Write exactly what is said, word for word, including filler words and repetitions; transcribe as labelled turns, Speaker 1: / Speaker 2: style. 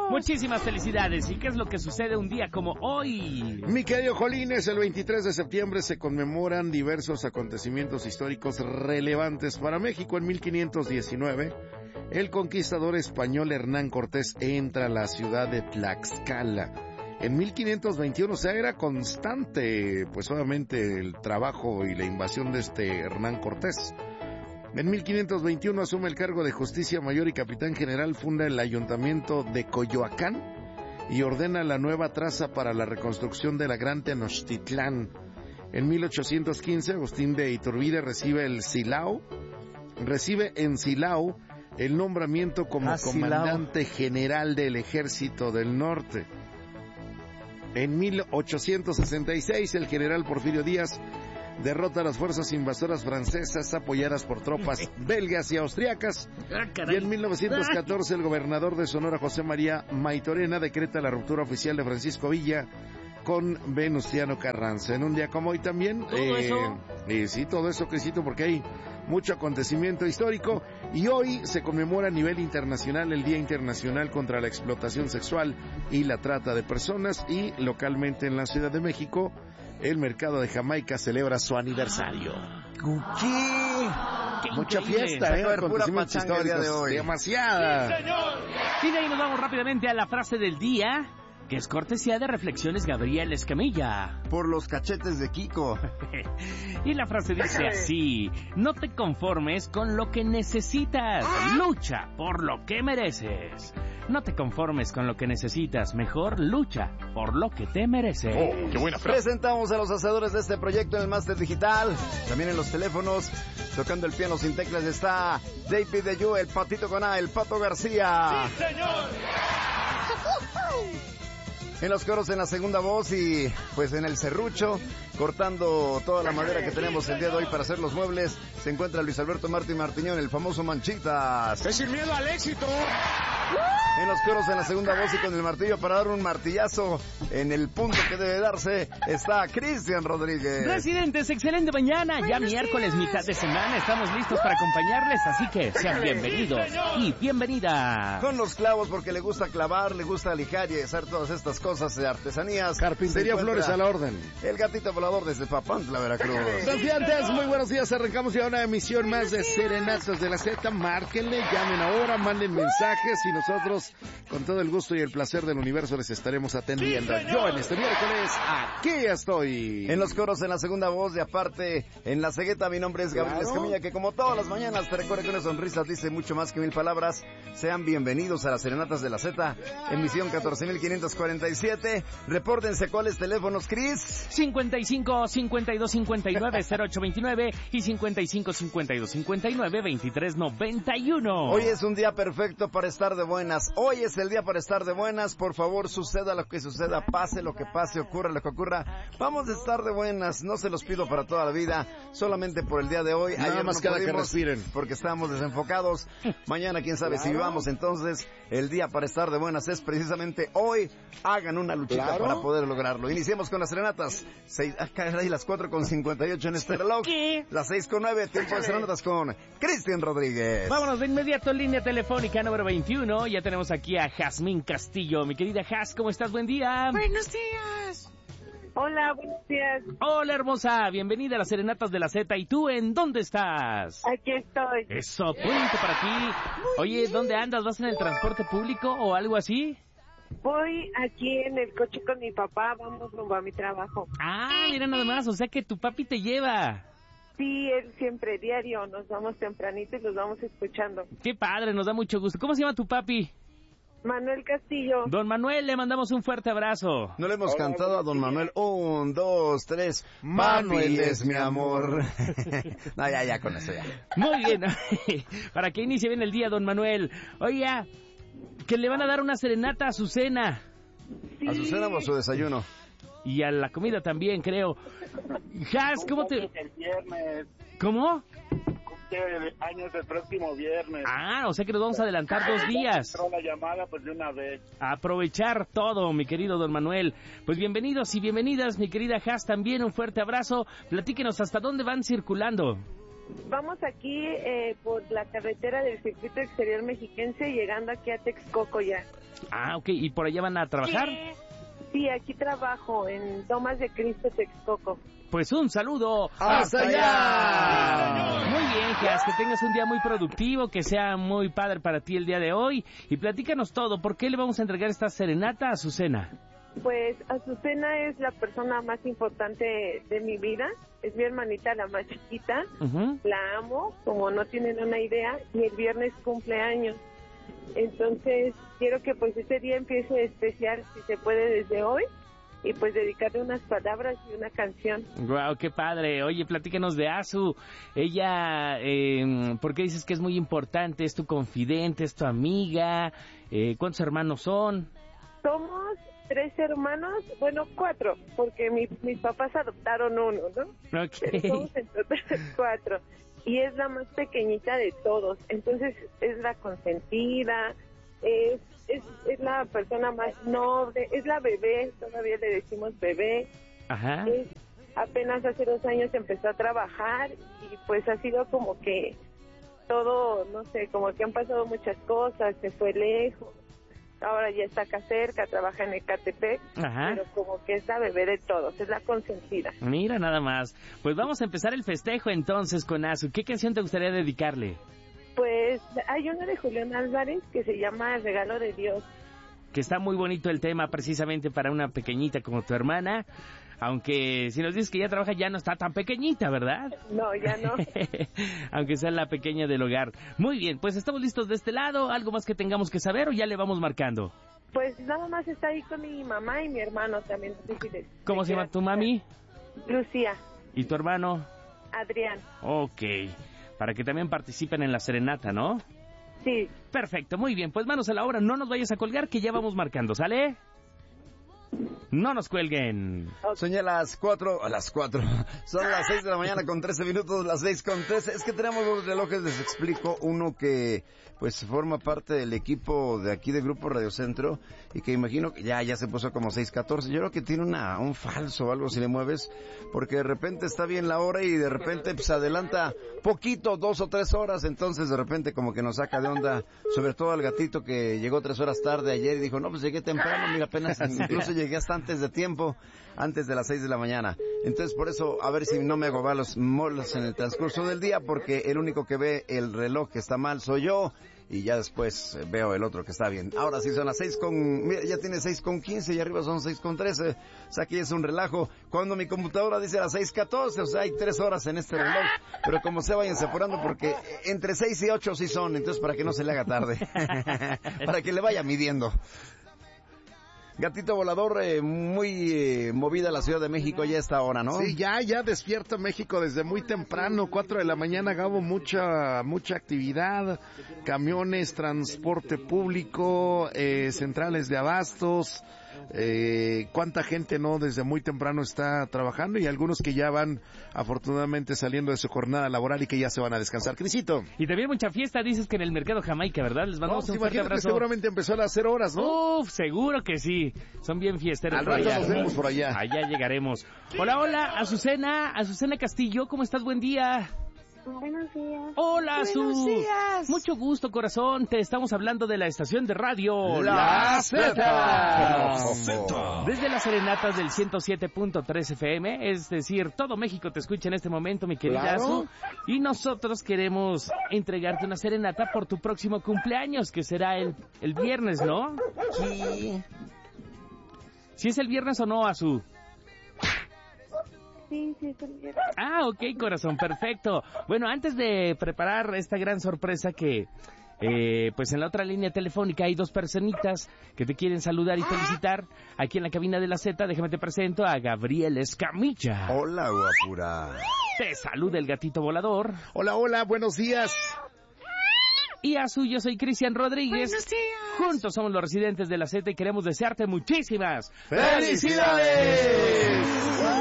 Speaker 1: Muchísimas felicidades. ¿Y qué es lo que sucede un día como hoy?
Speaker 2: Mi querido Jolines, el veintitrés de septiembre se conmemoran diversos acontecimientos históricos relevantes para México. En mil quinientos diecinueve, el conquistador español Hernán Cortés entra a la ciudad de Tlaxcala. En mil quinientos veintiuno, o sea, era constante, pues obviamente, el trabajo y la invasión de este Hernán Cortés. En mil quinientos veintiuno asume el cargo de Justicia Mayor y Capitán General, funda el Ayuntamiento de Coyoacán y ordena la nueva traza para la reconstrucción de la Gran Tenochtitlán. En mil ochocientos quince, Agustín de Iturbide recibe el Silao, recibe en Silao el nombramiento como ah, comandante Silao. general del Ejército del Norte. En mil ochocientos sesenta y seis, el general Porfirio Díaz derrota a las fuerzas invasoras francesas apoyadas por tropas belgas y austriacas. Y en mil novecientos catorce, el gobernador de Sonora, José María Maytorena, decreta la ruptura oficial de Francisco Villa con Venustiano Carranza. En un día como hoy también,
Speaker 1: ¿Todo
Speaker 2: eh,
Speaker 1: eso?
Speaker 2: Eh, sí, todo eso, Crisito, porque hay mucho acontecimiento histórico. Y hoy se conmemora a nivel internacional el Día Internacional contra la Explotación Sexual y la Trata de Personas. Y localmente en la Ciudad de México, el mercado de Jamaica celebra su aniversario.
Speaker 3: ¿Qué?
Speaker 1: ¡Qué
Speaker 2: Mucha
Speaker 1: increíble!
Speaker 2: fiesta, ¿eh?
Speaker 3: Pura
Speaker 2: Acontecimientos
Speaker 3: pachanga el día de
Speaker 2: históricos.
Speaker 3: hoy.
Speaker 2: Demasiada.
Speaker 1: Y de ahí nos vamos rápidamente a la frase del día, que es cortesía de Reflexiones Gabriel Escamilla.
Speaker 3: Por los cachetes de Kiko.
Speaker 1: Y la frase dice así: no te conformes con lo que necesitas, lucha por lo que mereces. No te conformes con lo que necesitas, mejor lucha por lo que te mereces.
Speaker 2: Oh, qué buena frase.
Speaker 3: Presentamos a los hacedores de este proyecto en el Máster Digital. También en los teléfonos, tocando el piano sin teclas, está David de Yu, el Patito con A, el Pato García.
Speaker 4: ¡Sí, señor!
Speaker 3: En los coros, en la segunda voz y pues en el serrucho, cortando toda la madera que tenemos el día de hoy para hacer los muebles, se encuentra Luis Alberto Martín Martiñón, el famoso Manchitas.
Speaker 4: ¡Es sin miedo al éxito!
Speaker 3: En los coros, en la segunda voz y con el martillo para dar un martillazo en el punto que debe darse, está Cristian Rodríguez.
Speaker 1: Residentes, excelente mañana, ya miércoles, mitad de semana, estamos listos para acompañarles, así que sean bienvenidos y bienvenidas.
Speaker 3: Con los clavos, porque le gusta clavar, le gusta lijar y hacer todas estas cosas de artesanías.
Speaker 2: Carpintería Flores a la orden.
Speaker 3: El gatito volador desde Papantla, Veracruz.
Speaker 2: Estudiantes, muy buenos días, arrancamos ya una emisión más de Serenatas de la Z. Márquenle, llamen ahora, manden mensajes y nosotros con todo el gusto y el placer del universo les estaremos atendiendo.
Speaker 4: Sí,
Speaker 2: yo en este miércoles aquí estoy.
Speaker 3: En los coros, en la segunda voz y aparte en la cegueta, mi nombre es Gabriel
Speaker 2: Claro.
Speaker 3: Escamilla, que como todas las mañanas te recuerda que una sonrisa dice mucho más que mil palabras. Sean bienvenidos a las Serenatas de la Z, emisión catorce mil quinientos cuarenta y siete. Repórtense cuáles teléfonos, Cris.
Speaker 1: cincuenta y cinco, cincuenta y dos, cincuenta y nueve, cero ocho veintinueve y cincuenta y cinco, cincuenta y dos, cincuenta y nueve, veintitrés noventa y uno.
Speaker 3: Hoy es un día perfecto para estar de buenas. Hoy es el día para estar de buenas. Por favor, suceda lo que suceda, pase lo que pase, ocurra lo que ocurra. Vamos a estar de buenas. No se los pido para toda la vida, solamente por el día de hoy.
Speaker 2: Nada
Speaker 3: Ayer
Speaker 2: más
Speaker 3: no
Speaker 2: cada que
Speaker 3: pudimos
Speaker 2: respiren.
Speaker 3: porque estábamos desenfocados. Mañana, quién sabe si vivamos. Entonces, el día para estar de buenas es precisamente hoy. Hagan una luchita
Speaker 2: Claro.
Speaker 3: para poder lograrlo. Iniciemos con las serenatas. Seis, ah, caray, las cuatro con cincuenta y ocho en este reloj.
Speaker 1: ¿Qué?
Speaker 3: Las seis con nueve, tiempo de serenatas con Cristian Rodríguez.
Speaker 1: Vámonos de inmediato, línea telefónica número veintiuno. Ya tenemos aquí a Jazmín Castillo. Mi querida Jaz, ¿cómo estás? Buen día.
Speaker 5: Buenos días. Hola, buenos días.
Speaker 1: Hola, hermosa. Bienvenida a las Serenatas de la Z. ¿Y tú en dónde estás?
Speaker 5: Aquí estoy.
Speaker 1: Eso, punto para ti. Oye, ¿dónde andas? ¿Vas en el transporte público o algo así?
Speaker 5: Voy aquí en el coche con mi papá, vamos rumbo a mi trabajo.
Speaker 1: Ah, mira nada más, o sea que tu papi te lleva.
Speaker 5: Sí, él siempre, diario, nos vamos tempranito y los vamos escuchando.
Speaker 1: Qué padre, nos da mucho gusto. ¿Cómo se llama tu papi?
Speaker 5: Manuel Castillo.
Speaker 1: Don Manuel, le mandamos un fuerte abrazo.
Speaker 3: No le hemos cantado a don Manuel. Un, dos, tres. Manuel es mi amor. No, ya, ya, con eso ya.
Speaker 1: Muy bien. Para que inicie bien el día, don Manuel. Oiga, que le van a dar una serenata a su cena.
Speaker 3: ¿A su cena o a su desayuno?
Speaker 1: Y a la comida también, creo. Jazz, ¿cómo te...?
Speaker 6: El viernes.
Speaker 1: ¿Cómo?
Speaker 6: Cumple años el próximo viernes.
Speaker 1: Ah, o sea que nos vamos a adelantar dos días.
Speaker 6: Entró la llamada pues de una vez.
Speaker 1: A aprovechar todo, mi querido don Manuel. Pues bienvenidos y bienvenidas, mi querida Jazz, también un fuerte abrazo. Platíquenos hasta dónde van circulando.
Speaker 5: Vamos aquí eh, por la carretera del circuito exterior mexiquense, llegando aquí a Texcoco ya.
Speaker 1: Ah, ok. ¿Y por allá van a trabajar?
Speaker 5: Sí, aquí trabajo en Lomas de Cristo, Texcoco.
Speaker 1: Pues un saludo
Speaker 2: ¡hasta allá!
Speaker 1: Muy bien, Jas, que tengas un día muy productivo, que sea muy padre para ti el día de hoy. Y platícanos todo, ¿por qué le vamos a entregar esta serenata a Azucena?
Speaker 5: Pues Azucena es la persona más importante de mi vida, es mi hermanita la más chiquita,
Speaker 1: Uh-huh.
Speaker 5: la amo, como no tienen una idea, y el viernes cumple años. Entonces quiero que pues ese día empiece especial, si se puede desde hoy, y pues dedicarle unas palabras y una canción.
Speaker 1: Guau, qué padre. Oye, platícanos de Azu. Ella, eh, ¿por qué dices que es muy importante? ¿Es tu confidente? ¿Es tu amiga? Eh, ¿Cuántos hermanos son?
Speaker 5: Somos tres hermanos, bueno, cuatro, porque mi, mis papás adoptaron uno, ¿no?
Speaker 1: Ok.
Speaker 5: Pero somos en total cuatro. Y es la más pequeñita de todos. Entonces es la consentida, es, es, es la persona más noble, es la bebé, todavía le decimos bebé.
Speaker 1: Ajá.
Speaker 5: Es, apenas hace dos años empezó a trabajar y pues ha sido como que todo, no sé, como que han pasado muchas cosas, se fue lejos. Ahora ya está acá cerca, trabaja en Ecatepec,
Speaker 1: Ajá.
Speaker 5: pero como que es la bebé de todos, es la consentida.
Speaker 1: Mira, nada más. Pues vamos a empezar el festejo entonces con Azu. ¿Qué canción te gustaría dedicarle?
Speaker 5: Pues hay una de Julián Álvarez que se llama El regalo de Dios.
Speaker 1: Que está muy bonito el tema precisamente para una pequeñita como tu hermana. Aunque si nos dices que ya trabaja ya no está tan pequeñita, ¿verdad?
Speaker 5: No, ya no.
Speaker 1: Aunque sea la pequeña del hogar. Muy bien, pues estamos listos de este lado. ¿Algo más que tengamos que saber o ya le vamos marcando?
Speaker 5: Pues nada más está ahí con mi mamá y mi hermano también.
Speaker 1: ¿Cómo se llama tu mami?
Speaker 5: Lucía.
Speaker 1: ¿Y tu hermano?
Speaker 5: Adrián.
Speaker 1: Ok, para que también participen en la serenata, ¿no?
Speaker 5: Sí.
Speaker 1: Perfecto, muy bien, pues manos a la obra, no nos vayas a colgar que ya vamos marcando, ¿sale? No nos cuelguen.
Speaker 3: Son ya las cuatro, a las cuatro, son las seis de la mañana con trece minutos, las seis con trece. Es que tenemos dos relojes, les explico, uno que pues forma parte del equipo de aquí de Grupo Radio Centro y que imagino que ya, ya se puso como seis catorce. Yo creo que tiene una, un falso o algo si le mueves, porque de repente está bien la hora y de repente pues adelanta poquito, dos o tres horas, entonces de repente como que nos saca de onda, sobre todo al gatito que llegó tres horas tarde ayer y dijo, no, pues llegué temprano, mira, apenas incluso llegué hasta antes de tiempo, antes de las seis de la mañana. Entonces por eso, a ver si no me hago malos molos en el transcurso del día, porque el único que ve el reloj que está mal soy yo, y ya después veo el otro que está bien. Ahora sí son las seis con, mira, ya tiene seis con quince y arriba son seis con trece, o sea que es un relajo. Cuando mi computadora dice las seis catorce, o sea hay tres horas en este reloj, pero como se vayan apurando porque entre seis y ocho sí son, entonces para que no se le haga tarde, para que le vaya midiendo. Gatito volador, eh, muy eh, movida la Ciudad de México ya a esta hora, ¿no?
Speaker 2: Sí, ya, ya despierta México desde muy temprano, cuatro de la mañana, Gabo, mucha, mucha actividad, camiones, transporte público, eh, centrales de abastos, eh, cuánta gente, ¿no? Desde muy temprano está trabajando y algunos que ya van afortunadamente saliendo de su jornada laboral y que ya se van a descansar. Crisito.
Speaker 1: Y también mucha fiesta, dices que en el mercado Jamaica, ¿verdad? Les mandamos
Speaker 2: No,
Speaker 1: un fuerte
Speaker 2: imagínate,
Speaker 1: abrazo.
Speaker 2: seguramente empezó a las cero horas, ¿no?
Speaker 1: Uf, seguro que sí. Son bien fiesteros
Speaker 2: Al
Speaker 1: por
Speaker 2: rato
Speaker 1: allá.
Speaker 2: nos vemos por allá.
Speaker 1: Allá llegaremos. Hola, hola, Azucena, Azucena Castillo, ¿cómo estás? Buen día.
Speaker 5: Buenos días.
Speaker 1: Hola, Azu.
Speaker 4: Buenos días.
Speaker 1: Mucho gusto, corazón. Te estamos hablando de la estación de radio
Speaker 2: La Zeta.
Speaker 1: Desde las serenatas del ciento siete punto tres F M, es decir, todo México te escucha en este momento, mi querida
Speaker 2: Claro.
Speaker 1: Azu. Y nosotros queremos entregarte una serenata por tu próximo cumpleaños, que será el, el viernes, ¿no?
Speaker 3: Sí.
Speaker 1: ¿Si es el viernes o no, Azu?
Speaker 5: Sí, sí, también.
Speaker 1: Ah, ok, corazón, perfecto. Bueno, antes de preparar esta gran sorpresa que, eh, pues en la otra línea telefónica hay dos personitas que te quieren saludar y felicitar. Aquí en la cabina de la Z, déjame te presento a Gabriel Escamilla.
Speaker 3: Hola, guapura.
Speaker 1: Te saluda el gatito volador.
Speaker 2: Hola, hola, buenos días.
Speaker 1: Y a su, yo soy Cristian Rodríguez.
Speaker 4: Buenos días.
Speaker 1: Juntos somos los residentes de la Z y queremos desearte muchísimas
Speaker 2: ¡Felicidades!